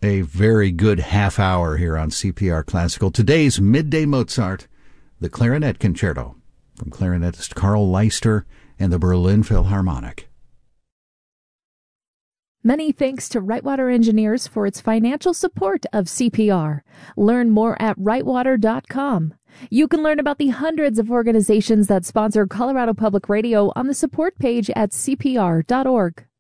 a very good half hour here on CPR Classical. Today's Midday Mozart, the Clarinet Concerto from clarinetist Carl Leister and the Berlin Philharmonic. Many thanks to Rightwater Engineers for its financial support of CPR. Learn more at rightwater.com. You can learn about the hundreds of organizations that sponsor Colorado Public Radio on the support page at cpr.org.